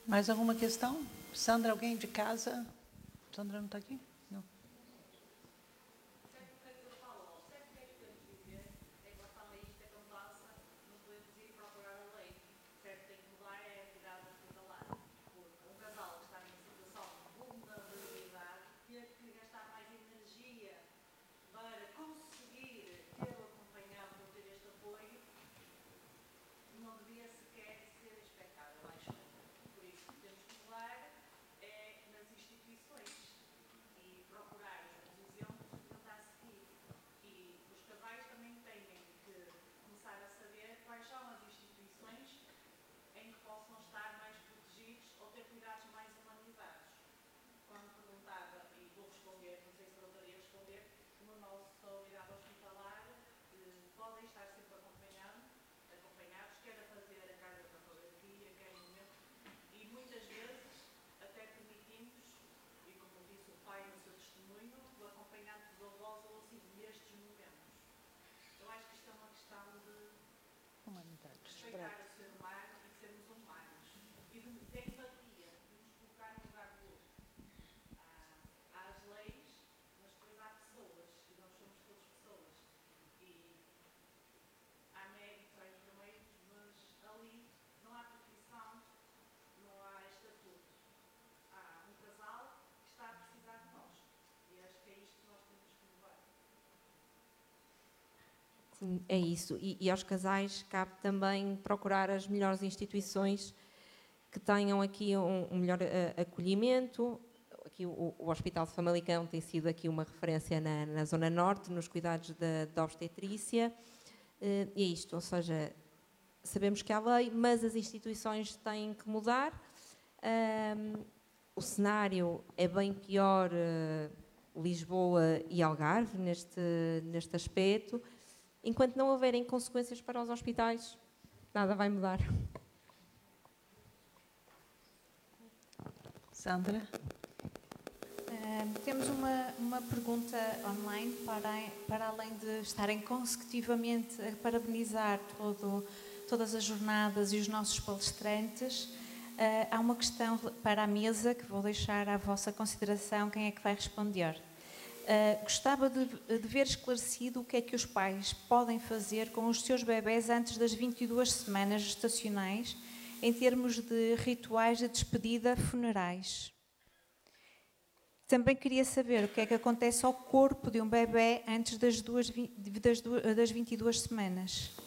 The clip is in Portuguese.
Mais alguma questão? Sandra, alguém de casa? Sandra não está aqui? Não. Sim, é isso. E aos casais cabe também procurar as melhores instituições que tenham aqui um melhor acolhimento. Aqui o Hospital de Famalicão tem sido aqui uma referência na Zona Norte, nos cuidados da obstetrícia. E é isto, ou seja, sabemos que há lei, mas as instituições têm que mudar. O cenário é bem pior Lisboa e Algarve neste aspecto. Enquanto não houverem consequências para os hospitais, nada vai mudar. Sandra? Temos uma pergunta online para além de estarem consecutivamente a parabenizar todas as jornadas e os nossos palestrantes. Há uma questão para a mesa que vou deixar à vossa consideração. Quem é que vai responder? Gostava de ver esclarecido o que é que os pais podem fazer com os seus bebés antes das 22 semanas gestacionais, em termos de rituais de despedida funerais. Também queria saber o que é que acontece ao corpo de um bebé antes das 22 semanas.